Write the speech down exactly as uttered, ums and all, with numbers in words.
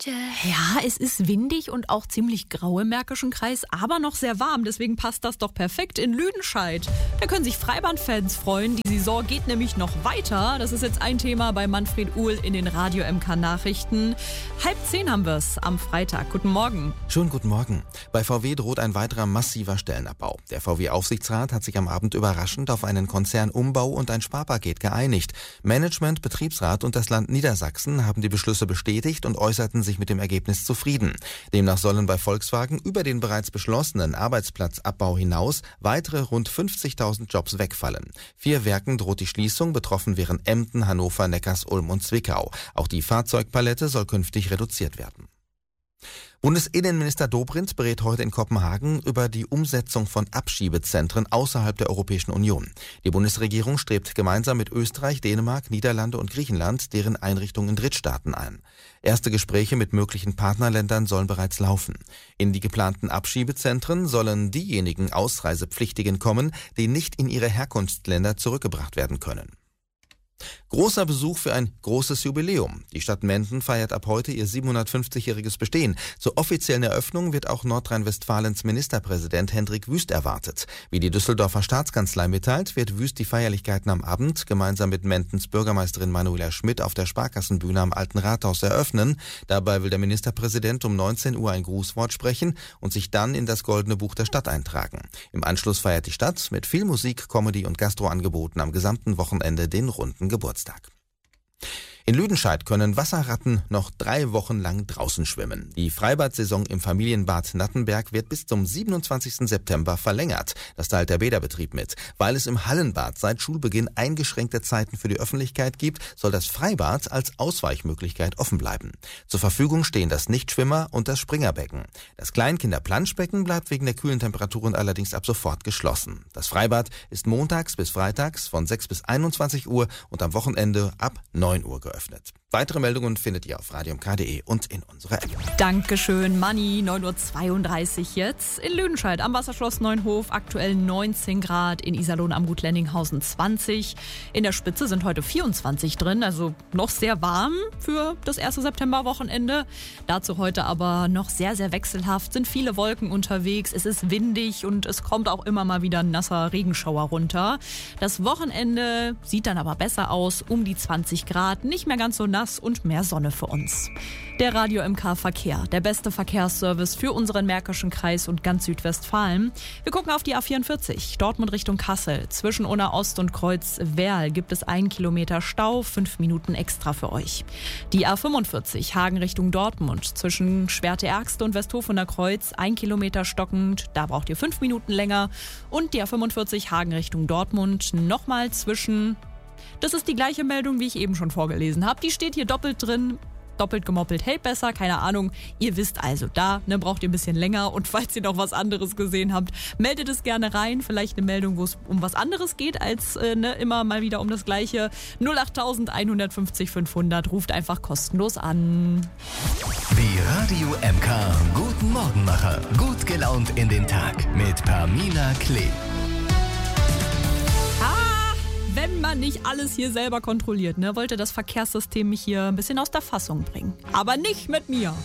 Leute. Ja, es ist windig und auch ziemlich grau im Märkischen Kreis, aber noch sehr warm. Deswegen passt das doch perfekt in Lüdenscheid. Da können sich Freibad-Fans freuen. Die Saison geht nämlich noch weiter. Das ist jetzt ein Thema bei Manfred Uhl in den Radio-M K-Nachrichten. Halb zehn haben wir es am Freitag. Guten Morgen. Schönen guten Morgen. Bei V W droht ein weiterer massiver Stellenabbau. Der V W-Aufsichtsrat hat sich am Abend überraschend auf einen Konzernumbau und ein Sparpaket geeinigt. Management, Betriebsrat und das Land Niedersachsen haben die Beschlüsse bestätigt und äußerten sich mit dem Ergebnis zufrieden. Demnach sollen bei Volkswagen über den bereits beschlossenen Arbeitsplatzabbau hinaus weitere rund fünfzigtausend Jobs wegfallen. Vier Werken droht die Schließung, betroffen wären Emden, Hannover, Neckarsulm und Zwickau. Auch die Fahrzeugpalette soll künftig reduziert werden. Bundesinnenminister Dobrindt berät heute in Kopenhagen über die Umsetzung von Abschiebezentren außerhalb der Europäischen Union. Die Bundesregierung strebt gemeinsam mit Österreich, Dänemark, Niederlande und Griechenland deren Einrichtungen in Drittstaaten ein. Erste Gespräche mit möglichen Partnerländern sollen bereits laufen. In die geplanten Abschiebezentren sollen diejenigen Ausreisepflichtigen kommen, die nicht in ihre Herkunftsländer zurückgebracht werden können. Großer Besuch für ein großes Jubiläum. Die Stadt Menden feiert ab heute ihr siebenhundertfünfzigjähriges Bestehen. Zur offiziellen Eröffnung wird auch Nordrhein-Westfalens Ministerpräsident Hendrik Wüst erwartet. Wie die Düsseldorfer Staatskanzlei mitteilt, wird Wüst die Feierlichkeiten am Abend gemeinsam mit Mendens Bürgermeisterin Manuela Schmidt auf der Sparkassenbühne am Alten Rathaus eröffnen. Dabei will der Ministerpräsident um neunzehn Uhr ein Grußwort sprechen und sich dann in das Goldene Buch der Stadt eintragen. Im Anschluss feiert die Stadt mit viel Musik, Comedy und Gastroangeboten am gesamten Wochenende den runden Geburtstag. In Lüdenscheid können Wasserratten noch drei Wochen lang draußen schwimmen. Die Freibad-Saison im Familienbad Nattenberg wird bis zum siebenundzwanzigsten September verlängert. Das teilt der Bäderbetrieb mit. Weil es im Hallenbad seit Schulbeginn eingeschränkte Zeiten für die Öffentlichkeit gibt, soll das Freibad als Ausweichmöglichkeit offen bleiben. Zur Verfügung stehen das Nichtschwimmer und das Springerbecken. Das Kleinkinder-Planschbecken bleibt wegen der kühlen Temperaturen allerdings ab sofort geschlossen. Das Freibad ist montags bis freitags von sechs bis einundzwanzig Uhr und am Wochenende ab neun Uhr geöffnet. Weitere Meldungen findet ihr auf radio m k punkt d e und in unserer App. Dankeschön, Manni. neun Uhr zweiunddreißig jetzt. In Lüdenscheid am Wasserschloss Neuenhof aktuell neunzehn Grad, in Iserlohn am Gut Lenninghausen zwanzig. In der Spitze sind heute vierundzwanzig drin, also noch sehr warm für das erste Septemberwochenende. Dazu heute aber noch sehr, sehr wechselhaft, sind viele Wolken unterwegs, es ist windig und es kommt auch immer mal wieder ein nasser Regenschauer runter. Das Wochenende sieht dann aber besser aus, um die zwanzig Grad, nicht mehr ganz so nass und mehr Sonne für uns. Der Radio M K Verkehr, der beste Verkehrsservice für unseren Märkischen Kreis und ganz Südwestfalen. Wir gucken auf die A vierundvierzig, Dortmund Richtung Kassel. Zwischen Unna Ost und Kreuz Werl gibt es einen Kilometer Stau, fünf Minuten extra für euch. Die A fünfundvierzig, Hagen Richtung Dortmund. Zwischen Schwerte-Ergste und Westhofener Kreuz, ein Kilometer stockend, da braucht ihr fünf Minuten länger. Und die A fünfundvierzig, Hagen Richtung Dortmund, nochmal zwischen... Das ist die gleiche Meldung, wie ich eben schon vorgelesen habe. Die steht hier doppelt drin. Doppelt gemoppelt hält besser, keine Ahnung. Ihr wisst also, da ne, braucht ihr ein bisschen länger. Und falls ihr noch was anderes gesehen habt, meldet es gerne rein. Vielleicht eine Meldung, wo es um was anderes geht, als äh, ne, immer mal wieder um das Gleiche. null acht eins fünf null fünfhundert, ruft einfach kostenlos an. Die Radio M K Guten Morgenmacher. Gut gelaunt in den Tag mit Pamina Klee. Wenn man nicht alles hier selber kontrolliert, ne, wollte das Verkehrssystem mich hier ein bisschen aus der Fassung bringen. Aber nicht mit mir.